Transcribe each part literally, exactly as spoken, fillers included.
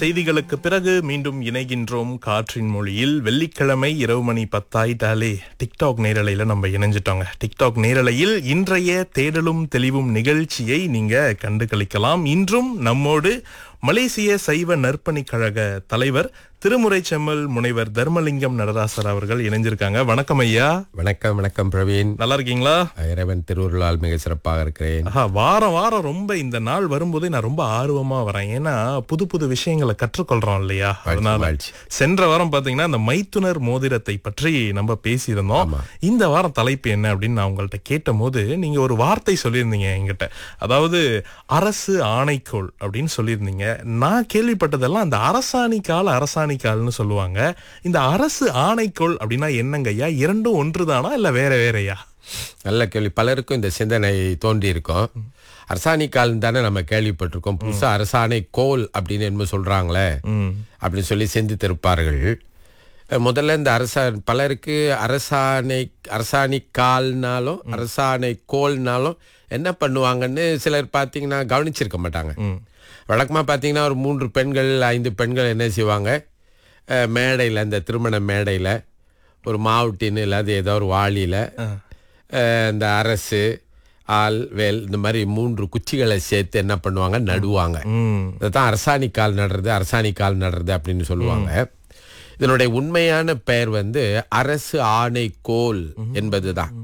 செய்திகளுக்கு பிறகு மீண்டும் இணைகின்றோம் காற்றின் மொழியில். வெள்ளிக்கிழமை இரவு மணி பத்தாயிட்டாலே டிக்டாக் நேரலையில நம்ம இணைஞ்சிட்டோங்க. டிக்டாக் நேரலையில் இன்றைய தேடலும் தெளிவும் நிகழ்ச்சியை நீங்க கண்டு களிக்கலாம். இன்றும் நம்மோடு மலேசிய சைவ நற்பணி கழக தலைவர் திருமுறை செம்மல் முனைவர் தர்மலிங்கம் நடராசர் அவர்கள் இணைஞ்சிருக்காங்க. வணக்கம் ஐயா. வணக்கம். வணக்கம் பிரவீன். நல்லா இருக்கீங்களா? இறைவன் திருவுருளால் மிக சிறப்பாக இருக்கிறேன். வாரம் வாரம் ரொம்ப இந்த நாள் வரும்போதே நான் ரொம்ப ஆர்வமா வரேன். ஏன்னா புது புது விஷயங்களை கற்றுக்கொள்றோம் இல்லையா? அதனால சென்ற வாரம் பாத்தீங்கன்னா இந்த மைத்துனர் மோதிரத்தை பற்றி நம்ம பேசியிருந்தோம். இந்த வாரம் தலைப்பு என்ன அப்படின்னு நான் உங்கள்கிட்ட கேட்ட போது நீங்க ஒரு வார்த்தை சொல்லியிருந்தீங்க என்கிட்ட. அதாவது அரசு ஆணைக்கோள் அப்படின்னு சொல்லியிருந்தீங்க. நான் கேள்விப்பட்டதெல்லாம் அந்த அரசாணி கால அரசாணி கால்னு சொல்லுவாங்க. இந்த அரசு ஆணைக்கோள் அப்படின்னா என்னங்க ஐயா? இரண்டும் ஒன்றுதானா இல்ல வேற வேறையா? நல்ல கேள்வி. பலருக்கும் இந்த சிந்தனை தோன்றி இருக்கும். அரசாணை கால் தானே நம்ம கேள்விப்பட்டிருக்கோம். புதுசா அரசாணை கோல் அப்படின்னு என்ன சொல்றாங்களே அப்படின்னு சொல்லி சிந்தித்திருப்பார்கள். முதல்ல இந்த அரசா பலருக்கு அரசாணை அரசாணை கால்னாலும் அரசாணை கோல்னாலும் என்ன பண்ணுவாங்கன்னு சிலர் பார்த்தீங்கன்னா கவனிச்சிருக்க மாட்டாங்க. வழக்கமாக பார்த்தீங்கன்னா ஒரு மூன்று பெண்கள் ஐந்து பெண்கள் என்ன செய்வாங்க, மேடையில் அந்த திருமண மேடையில் ஒரு மாவுட்டின்னு இல்லாத ஏதோ ஒரு வாளியில் இந்த அரசு ஆள் வேல் இந்த மாதிரி மூன்று குச்சிகளை சேர்த்து என்ன பண்ணுவாங்க, நடுவாங்க. இதுதான் அரசாணி கால் நடுறது அரசாணி கால் நடுறது அப்படின்னு சொல்லுவாங்க. இதனுடைய உண்மையான பெயர் வந்து அரசு ஆணை கோல் என்பதுதான்.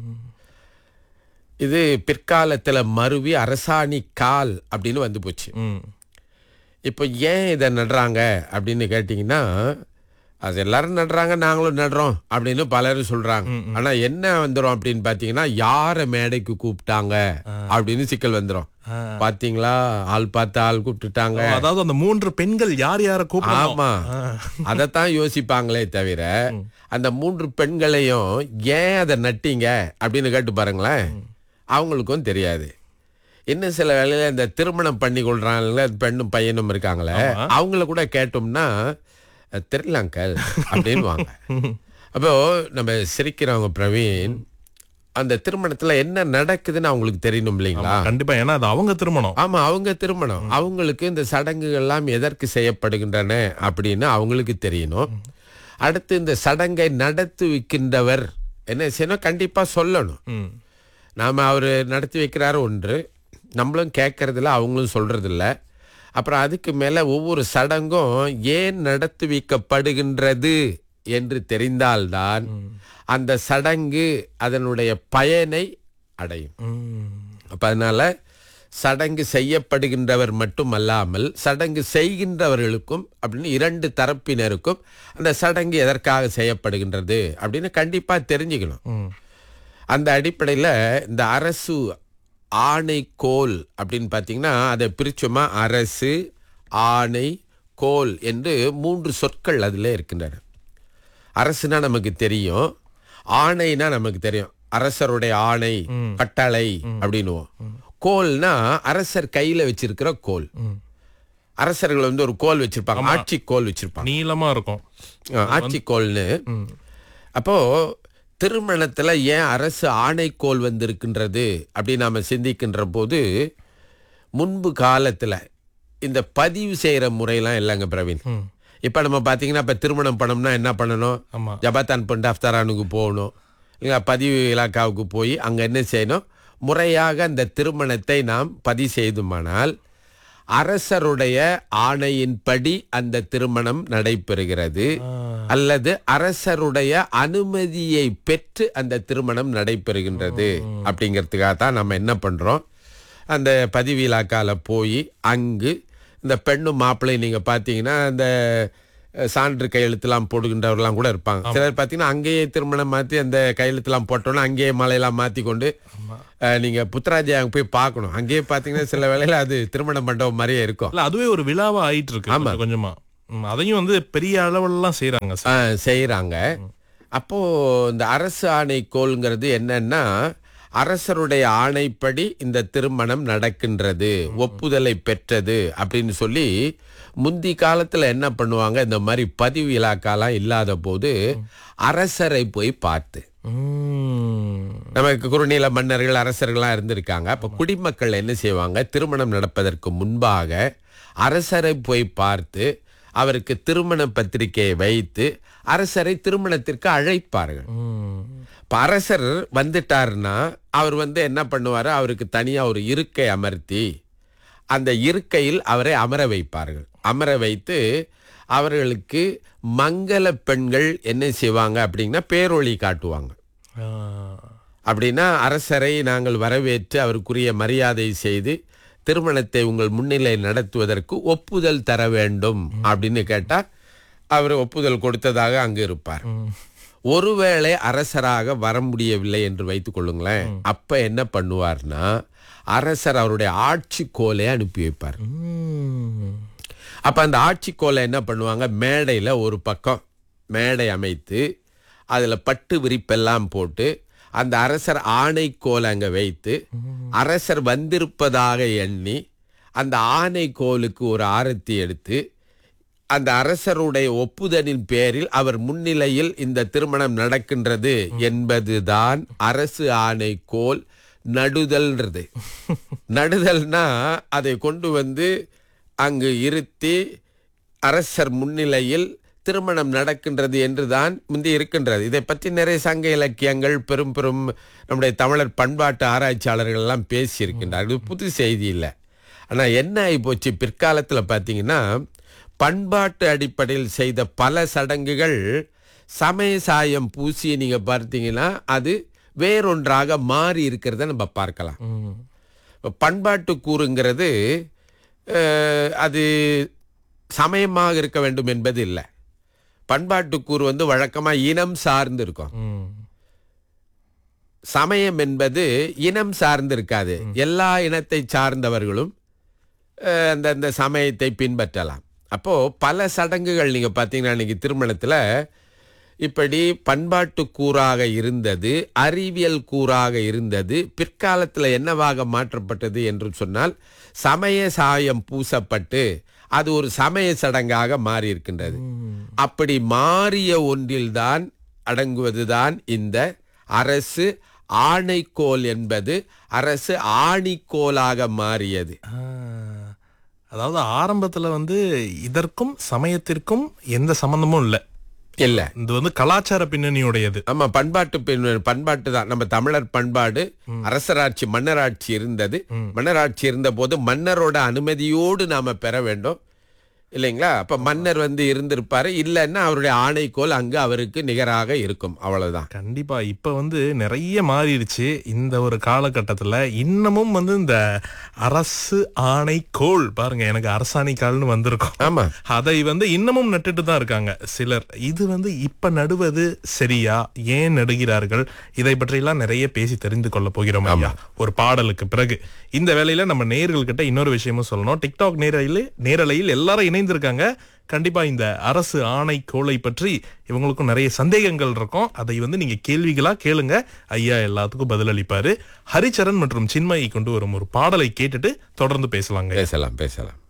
இது பிற்காலத்தில் மருவி அரசாணி கால் அப்படின்னு வந்து போச்சு. இப்போ ஏன் இதை நடுறாங்க அப்படின்னு கேட்டிங்கன்னா, அது எல்லாரும் நடுறாங்க நாங்களும் நடுறோம் அப்படின்னு பலரும் சொல்றாங்க. ஆனா என்ன வந்துடும் அப்படின்னு பாத்தீங்கன்னா, யார மேடைக்கு கூப்பிட்டாங்க அப்படின்னு சிக்கல் வந்துடும். பாத்தீங்களா, ஆள் பார்த்து ஆள் கூப்பிட்டுட்டாங்க. அதாவது அந்த மூன்று பெண்கள் யார் யார கூப்பிட்டாங்க? ஆமா, அதத்தான் யோசிப்பாங்களே தவிர அந்த மூன்று பெண்களையும் ஏன் அதை நட்டீங்க அப்படின்னு கேட்டு பாருங்களேன், அவங்களுக்கும் தெரியாது. இன்னும் சில வேளையில இந்த திருமணம் பண்ணி கொள்றாங்களே பெண்ணும் பையனும் இருக்காங்களே, அவங்கள கூட கேட்டோம்னா தெரியல அங்கல் அப்படின்வாங்க. அப்போ நம்ம சிரிக்கிறவங்க பிரவீன், அந்த திருமணத்துல என்ன நடக்குதுன்னு அவங்களுக்கு தெரியணும் இல்லைங்களா? கண்டிப்பா. ஏன்னா அது அவங்க திருமணம். ஆமா, அவங்க திருமணம். அவங்களுக்கு இந்த சடங்குகள் எல்லாம் எதற்கு செய்யப்படுகின்றன அப்படின்னு அவங்களுக்கு தெரியணும். அடுத்து இந்த சடங்கை நடத்துவிக்கின்றவர் என்ன செய்யணும், கண்டிப்பா சொல்லணும். நாம அவரு நடத்தி வைக்கிறாரு ஒன்று, நம்மளும் கேட்கறதில்ல அவங்களும் சொல்றதில்ல. அப்புறம் அதுக்கு மேல ஒவ்வொரு சடங்கும் ஏன் நடத்தி வைக்கப்படுகின்றது என்று தெரிந்தால்தான் அந்த சடங்கு அதனுடைய பயனை அடையும். அப்ப அதனால சடங்கு செய்யப்படுகின்றவர் மட்டும் அல்லாமல் சடங்கு செய்கின்றவர்களுக்கும் அப்படின்னு இரண்டு தரப்பினருக்கும் அந்த சடங்கு எதற்காக செய்யப்படுகின்றது அப்படின்னு கண்டிப்பா தெரிஞ்சுக்கணும். அந்த அடிப்படையில் இந்த அரசு ஆணை கோல் அப்படின்னு பார்த்தீங்கன்னா, அதை பிரிச்சோமா அரசு ஆணை கோல் என்று மூன்று சொற்கள் அதில் இருக்கின்றன. அரசுனா நமக்கு தெரியும், ஆணைனா நமக்கு தெரியும், அரசருடைய ஆணை கட்டளை அப்படின்னுவோம். கோல்னா அரசர் கையில வச்சிருக்கிற கோல். அரசர்கள் வந்து ஒரு கோல் வச்சிருப்பாங்க, ஆட்சி கோல் வச்சிருப்பாங்க, நீளமா இருக்கும் ஆட்சி கோல்னு. அப்போ திருமணத்துல ஏன் அரசு ஆணைக்கோல் வந்திருக்கின்றது அப்படின்னு நாம சிந்திக்கின்ற போது, முன்பு காலத்துல இந்த பதிவு செய்யற முறையெல்லாம் இல்லைங்க பிரவீன். இப்ப நம்ம பாத்தீங்கன்னா, இப்ப திருமணம் பண்ணோம்னா என்ன பண்ணணும், ஜபாத்தான் பண்டு அஃப்தாரானுக்கு போகணும் இல்லைங்களா, பதிவு இலாக்காவுக்கு போய் அங்க என்ன செய்யணும், முறையாக அந்த திருமணத்தை நாம் பதிவு செய்துமானால் அரசருடைய ஆணையின்படி அந்த திருமணம் நடைபெறுகிறது, அல்லது அரசருடைய அனுமதியை பெற்று அந்த திருமணம் நடைபெறுகின்றது. அப்படிங்கிறதுக்காக தான் நம்ம என்ன பண்றோம், அந்த பதிவு இலாக்கால போய் அங்கு இந்த பெண்ணும் மாப்பிள்ளை நீங்க பாத்தீங்கன்னா அந்த சான்று கையெழுத்துலாம் போடுகின்றவர்கள்லாம் கூட இருப்பாங்க. சிலர் பார்த்தீங்கன்னா அங்கேயே திருமணம் மாற்றி அந்த கையெழுத்துலாம் போட்டோன்னா அங்கேயே மலையெல்லாம் மாற்றி கொண்டு நீங்க புத்தராஜை அங்கே போய் பார்க்கணும். அங்கேயே பார்த்தீங்கன்னா சில வேளையில அது திருமண மண்டபம் மாதிரியே இருக்கும். அதுவே ஒரு விழாவா ஆயிட்டு இருக்கு. ஆமா, கொஞ்சமா அதையும் வந்து பெரிய அளவுலாம் செய்யறாங்க செய்யறாங்க அப்போ இந்த அரசு ஆணைக்கோள்ங்கிறது என்னன்னா, அரசருடைய ஆணைப்படி இந்த திருமணம் நடக்கின்றது, ஒப்புதலை பெற்றது அப்படின்னு சொல்லி முந்தி காலத்துல என்ன பண்ணுவாங்க, இந்த மாதிரி பதிவு இலாக்காலாம் இல்லாத போது அரசரை போய் பார்த்து, நமக்கு குறுநில மன்னர்கள் அரசர்கள்லாம் இருந்திருக்காங்க. அப்ப குடிமக்கள் என்ன செய்வாங்க, திருமணம் நடப்பதற்கு முன்பாக அரசரை போய் பார்த்து அவருக்கு திருமண பத்திரிகையை வைத்து அரசரை திருமணத்திற்கு அழைப்பார்கள். இப்ப அரசர் வந்துட்டாருன்னா அவர் வந்து என்ன பண்ணுவாரு, அவருக்கு தனியா ஒரு இருக்கை அமர்த்தி அந்த இருக்கையில் அவரை அமர வைப்பார்கள். அமர வைத்து அவர்களுக்கு மங்கள பெண்கள் என்ன செய்வாங்க அப்படின்னா பேரொளி காட்டுவாங்க. அப்படின்னா அரசரை நாங்கள் வரவேற்று அவருக்குரிய மரியாதை செய்து திருமணத்தை உங்கள் முன்னிலை நடத்துவதற்கு ஒப்புதல் தர வேண்டும் அப்படின்னு கேட்டா அவர் ஒப்புதல் கொடுத்ததாக அங்கு இருப்பார். ஒருவேளை அரசராக வர முடியவில்லை என்று வைத்துக் கொள்ளுங்களேன், அப்ப என்ன பண்ணுவார்னா அரசர் அவருடைய ஆட்சி கோலை அனுப்பி வைப்பார். அப்ப அந்த ஆட்சி கோலை என்ன பண்ணுவாங்க, மேடையில ஒரு பக்கம் மேடை அமைத்து அதுல பட்டு விரிப்பெல்லாம் போட்டு அந்த அரசர் ஆணைக்கோல் அங்க வைத்து அரசர் வந்திருப்பதாக எண்ணி அந்த ஆணைக்கோலுக்கு ஒரு ஆரத்தி எடுத்து அந்த அரசருடைய ஒப்புதலின் பேரில் அவர் முன்னிலையில் இந்த திருமணம் நடக்கின்றது என்பதுதான் அரசு ஆணைக்கோல் நடுதல்ன்றது. நடுதல்னா அதை கொண்டு வந்து அங்கு இருத்தி அரசர் முன்னிலையில் திருமணம் நடக்கின்றது என்றுதான் முந்தி இருக்கின்றது. இதை பற்றி நிறைய சங்க இலக்கியங்கள் பெரும் பெரும் நம்முடைய தமிழர் பண்பாட்டு ஆராய்ச்சியாளர்கள் எல்லாம் பேசி இருக்கின்றார்கள். இது புது செய்தி இல்லை. ஆனால் என்ன ஆகி போச்சு, பிற்காலத்தில் பார்த்தீங்கன்னா பண்பாட்டு அடிப்படையில் செய்த பல சடங்குகள் சமய சாயம் பூசி நீங்க பார்த்தீங்கன்னா அது வேறொன்றாக மாறி இருக்கிறத நம்ம பார்க்கலாம். பண்பாட்டு கூறுங்கிறது அது சமயமாக இருக்க வேண்டும் என்பது இல்லை. பண்பாட்டு கூறு வந்து வழக்கமா இனம் சார்ந்து இருக்கும். சமயம் என்பது இனம் சார்ந்து இருக்காது. எல்லா இனத்தை சார்ந்தவர்களும் அந்த அந்த சமயத்தை பின்பற்றலாம். அப்போ பல சடங்குகள் நீங்க பார்த்தீங்கன்னா இன்னைக்கு திருமணத்துல இப்படி பண்பாட்டு கூறாக இருந்தது, அறிவியல் கூறாக இருந்தது. பிற்காலத்தில் என்னவாக மாற்றப்பட்டது என்று சொன்னால் சமய சாயம் பூசப்பட்டு அது ஒரு சமய சடங்காக மாறி இருக்கின்றது. அப்படி மாறிய ஒன்றில்தான் அடங்குவதுதான் இந்த அரசு ஆணைக்கோல் என்பது அரசு ஆணிக்கோலாக மாறியது. அதாவது ஆரம்பத்துல வந்து இதற்கும் சமயத்திற்கும் எந்த சம்பந்தமும் இல்லை இல்ல, இது வந்து கலாச்சார பின்னணியுடையது. ஆமா, பண்பாட்டு பின்னணி, பண்பாட்டு தான். நம்ம தமிழர் பண்பாடு அரசராட்சி மன்னராட்சி இருந்தது. மன்னராட்சி இருந்த போது மன்னரோட அனுமதியோடு நாம பெற வேண்டும் இல்லைங்களா? அப்ப மன்னர் வந்து இருந்திருப்பாரு, இல்லைன்னா அவருடைய ஆணைக்கோல் அங்கு அவருக்கு நிகராக இருக்கும், அவ்வளவுதான். கண்டிப்பா. இப்ப வந்து நிறைய மாறிடுச்சு. இந்த ஒரு காலகட்டத்துல இன்னமும் வந்து இந்த அரசு ஆணைக்கோல் பாருங்க, எனக்கு அரசாணிக்கால்னு வந்திருக்கும். ஆமா, அதை வந்து இன்னமும் நட்டுட்டு தான் இருக்காங்க சிலர். இது வந்து இப்ப நடுவது சரியா, ஏன் நடுகிறார்கள், இதை பற்றி எல்லாம் நிறைய பேசி தெரிந்து கொள்ள போகிறோம் ஐயா ஒரு பாடலுக்கு பிறகு. இந்த வேளையில நம்ம நேயர்கள்கிட்ட இன்னொரு விஷயமும் சொல்லணும். டிக்டாக் நேரலையில் நேரலையில் எல்லாரும் இணைந்திருக்காங்க. கண்டிப்பா இந்த அரசு ஆணைக்கோலை பற்றி இவங்களுக்கும் நிறைய சந்தேகங்கள் இருக்கும். அதை வந்து நீங்க கேள்விகளா கேளுங்க, ஐயா எல்லாத்துக்கும் பதிலளிப்பாரு. ஹரிச்சரன் மற்றும் சின்மயை கொண்டு வரும் ஒரு பாடலை கேட்டுட்டு தொடர்ந்து பேசலாங்க. பேசலாம் பேசலாம்.